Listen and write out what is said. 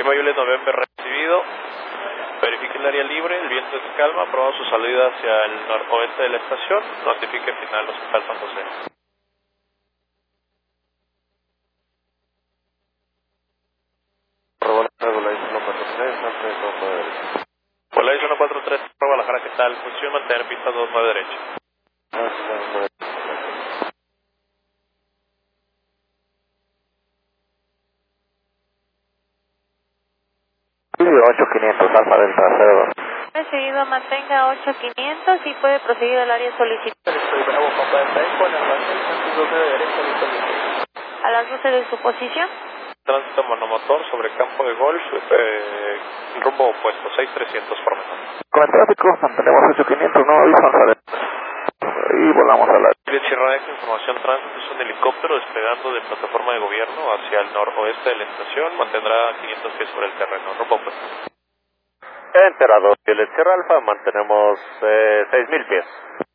Lima Juliet November recibido. Verifique el área libre, el viento es de calma, aprobado su salida hacia el noroeste de la estación. Notifique final Hospital San José. Volaris 143, Guadalajara, ¿qué tal? Posición mantener pista 29 derecha. 8500, Alfa Delta 02. Recibido, mantenga 8500 y puede proseguir al área solicitada. Estoy Bravo, Papa Delta Eco, en el sentido 12 de derecha, listo, listo. A las 12 de su posición. Tránsito monomotor sobre campo de golf, rumbo opuesto, 6300 por menor. Con el tráfico mantenemos 8500, no aviso Alfa Delta. Y volamos a la... Sierra X, información tránsito, es un helicóptero despegando de plataforma de gobierno hacia el noroeste de la estación, mantendrá 500 pies sobre el terreno, rumbo opuesto. Enterado, Sierra Alfa, mantenemos 6000 pies.